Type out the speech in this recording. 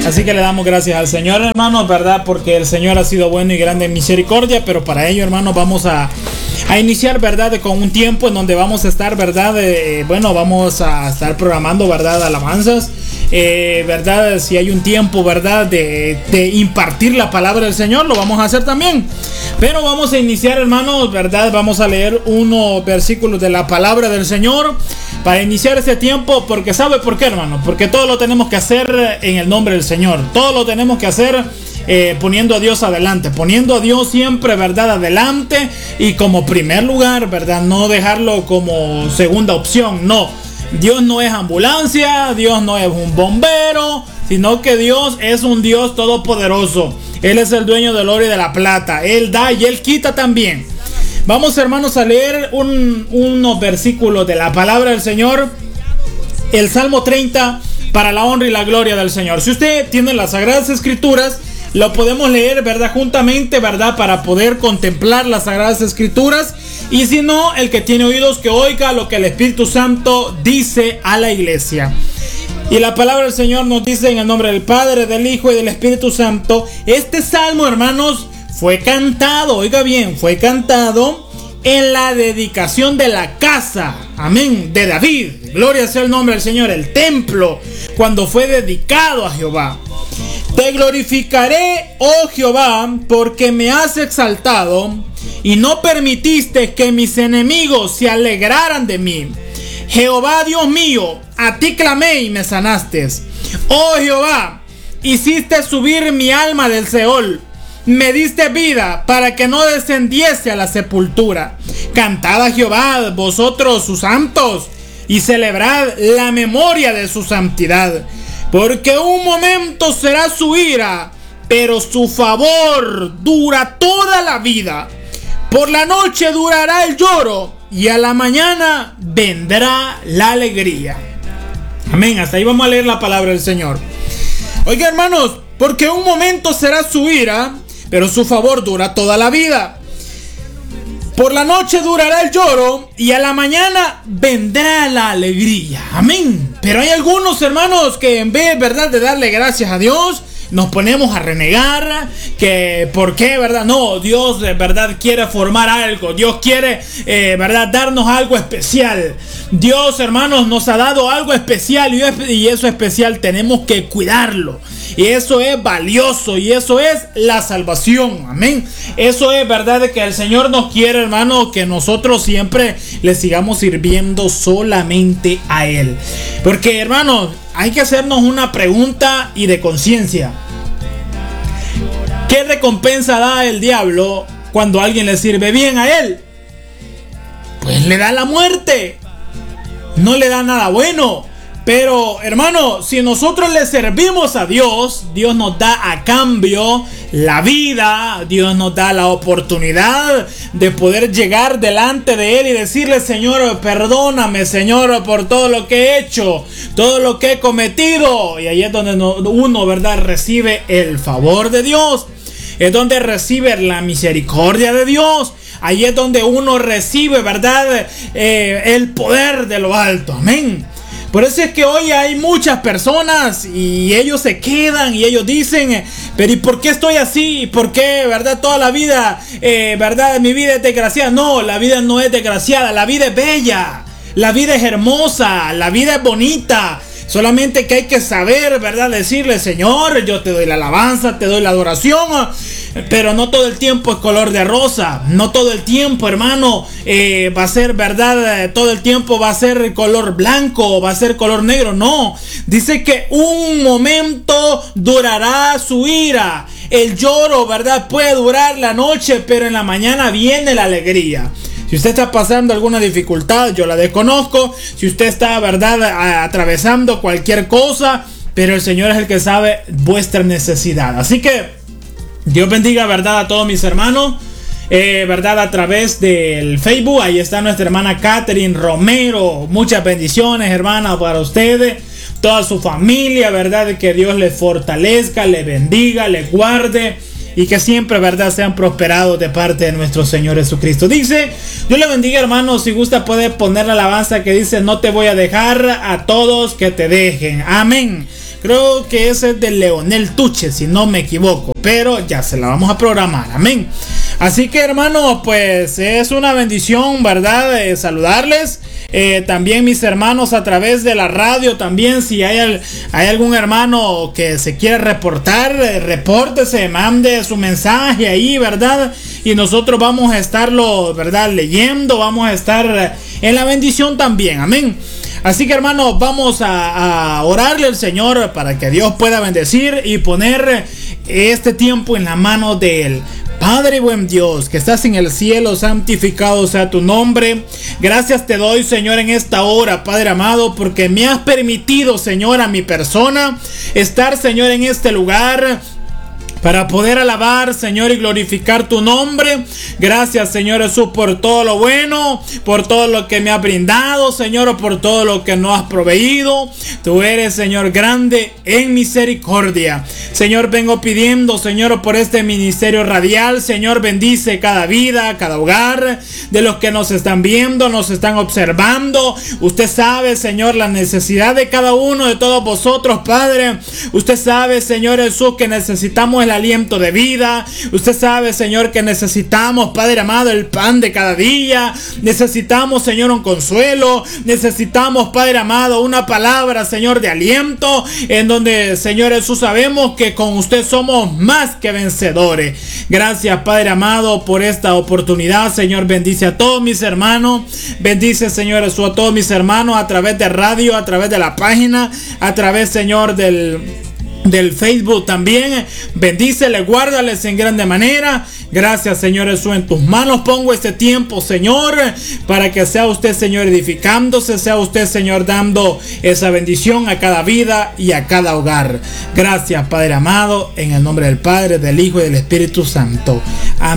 Así que le damos gracias al Señor, hermanos, ¿verdad? Porque el Señor ha sido bueno y grande en misericordia. Pero para ello, hermanos, vamos a iniciar, ¿verdad? Con un tiempo en donde vamos a estar, ¿verdad? Vamos a estar programando, ¿verdad? Alabanzas. ¿Verdad? Si hay un tiempo, ¿verdad? De impartir la palabra del Señor, lo vamos a hacer también. Pero vamos a iniciar, hermanos, ¿verdad? Vamos a leer unos versículos de la palabra del Señor para iniciar este tiempo. Porque ¿sabe por qué, hermano? Porque todo lo tenemos que hacer en el nombre del Señor. Todo lo tenemos que hacer poniendo a Dios adelante, poniendo a Dios siempre, ¿verdad? Adelante y como primer lugar, ¿verdad? No dejarlo como segunda opción, no. Dios no es ambulancia, Dios no es un bombero, sino que Dios es un Dios todopoderoso. Él es el dueño del oro y de la plata. Él da y Él quita también. Vamos, hermanos, a leer unos versículos de la palabra del Señor. El Salmo 30, para la honra y la gloria del Señor. Si usted tiene las Sagradas Escrituras, lo podemos leer, ¿verdad? Juntamente, ¿verdad? Para poder contemplar las Sagradas Escrituras. Y si no, el que tiene oídos que oiga lo que el Espíritu Santo dice a la iglesia. Y la palabra del Señor nos dice en el nombre del Padre, del Hijo y del Espíritu Santo. Este salmo, hermanos, fue cantado, oiga bien, fue cantado en la dedicación de la casa, amén, de David. Gloria sea el nombre del Señor. El templo, cuando fue dedicado a Jehová. Te glorificaré, oh Jehová, porque me has exaltado y no permitiste que mis enemigos se alegraran de mí. Jehová, Dios mío, a ti clamé y me sanaste. Oh Jehová, hiciste subir mi alma del Seol. Me diste vida para que no descendiese a la sepultura. Cantad a Jehová, vosotros sus santos, y celebrad la memoria de su santidad. Porque un momento será su ira, pero su favor dura toda la vida. Por la noche durará el lloro, y a la mañana vendrá la alegría. Amén. Hasta ahí vamos a leer la palabra del Señor. Oiga, hermanos, porque un momento será su ira, pero su favor dura toda la vida. Por la noche durará el lloro, y a la mañana vendrá la alegría. Amén. Pero hay algunos, hermanos, que en vez, ¿verdad?, de darle gracias a Dios, nos ponemos a renegar, que por qué, ¿verdad? No, Dios de verdad quiere formar algo. Dios quiere, ¿verdad?, darnos algo especial. Dios, hermanos, nos ha dado algo especial, y eso especial tenemos que cuidarlo. Y eso es valioso, y eso es la salvación. Amén. Eso es verdad que el Señor nos quiere, hermano, que nosotros siempre le sigamos sirviendo solamente a Él. Porque, hermanos, hay que hacernos una pregunta y de conciencia. ¿Qué recompensa da el diablo cuando alguien le sirve bien a él? Pues le da la muerte. No le da nada bueno. Pero, hermano, si nosotros le servimos a Dios, Dios nos da a cambio la vida. Dios nos da la oportunidad de poder llegar delante de Él y decirle: Señor, perdóname, Señor, por todo lo que he hecho, todo lo que he cometido. Y ahí es donde uno, ¿verdad?, recibe el favor de Dios. Es donde recibe la misericordia de Dios. Ahí es donde uno recibe, ¿verdad?, el poder de lo alto. Amén. Por eso es que hoy hay muchas personas y ellos se quedan y ellos dicen: pero ¿y por qué estoy así? ¿Por qué, verdad, toda la vida, verdad, mi vida es desgraciada? No, la vida no es desgraciada, la vida es bella, la vida es hermosa, la vida es bonita. Solamente que hay que saber, ¿verdad?, decirle: Señor, yo te doy la alabanza, te doy la adoración. Pero no todo el tiempo es color de rosa. No todo el tiempo, hermano, va a ser, ¿verdad? Todo el tiempo va a ser color blanco, va a ser color negro. No, dice que un momento durará su ira. El lloro, ¿verdad?, puede durar la noche, pero en la mañana viene la alegría. Si usted está pasando alguna dificultad, yo la desconozco. Si usted está, ¿verdad?, atravesando cualquier cosa, pero el Señor es el que sabe vuestra necesidad. Así que Dios bendiga, ¿verdad?, a todos mis hermanos, ¿verdad?, a través del Facebook. Ahí está nuestra hermana Catherine Romero. Muchas bendiciones, hermana, para ustedes, toda su familia, ¿verdad? Que Dios les fortalezca, les bendiga, les guarde, y que siempre, ¿verdad?, sean prosperados de parte de nuestro Señor Jesucristo. Dice: Dios le bendiga, hermano. Si gusta puede poner la alabanza que dice: no te voy a dejar a todos que te dejen. Amén. Creo que ese es de Leonel Tuche, si no me equivoco, pero ya se la vamos a programar, amén. Así que, hermanos, pues es una bendición, ¿verdad? Saludarles. También mis hermanos a través de la radio, también si hay algún hermano que se quiera reportar, repórtese, mande su mensaje ahí, ¿verdad? Y nosotros vamos a estarlo, ¿verdad? Leyendo, vamos a estar en la bendición también, amén. Así que, hermanos, vamos a orarle al Señor para que Dios pueda bendecir y poner este tiempo en la mano de Él. Padre buen Dios, que estás en el cielo, santificado sea tu nombre. Gracias te doy, Señor, en esta hora, Padre amado, porque me has permitido, Señor, a mi persona estar, Señor, en este lugar para poder alabar, Señor, y glorificar tu nombre. Gracias, Señor Jesús, por todo lo bueno, por todo lo que me has brindado, Señor, por todo lo que nos has proveído. Tú eres, Señor, grande en misericordia. Señor, vengo pidiendo, Señor, por este ministerio radial. Señor, bendice cada vida, cada hogar de los que nos están viendo, nos están observando. Usted sabe, Señor, la necesidad de cada uno de todos vosotros, Padre. Usted sabe, Señor Jesús, que necesitamos el aliento de vida. Usted sabe, Señor, que necesitamos, Padre amado, el pan de cada día. Necesitamos, Señor, un consuelo. Necesitamos, Padre amado, una palabra, Señor, de aliento, en donde, Señor Jesús, sabemos que con usted somos más que vencedores. Gracias, Padre amado, por esta oportunidad. Señor, bendice a todos mis hermanos. Bendice, Señor Jesús, a todos mis hermanos a través de radio, a través de la página, a través, Señor, del Facebook también. Bendícele, guárdales en grande manera. Gracias, Señor Jesús, en tus manos pongo este tiempo, Señor, para que sea usted, Señor, edificándose, sea usted, Señor, dando esa bendición a cada vida y a cada hogar. Gracias, Padre amado, en el nombre del Padre, del Hijo y del Espíritu Santo. Amén.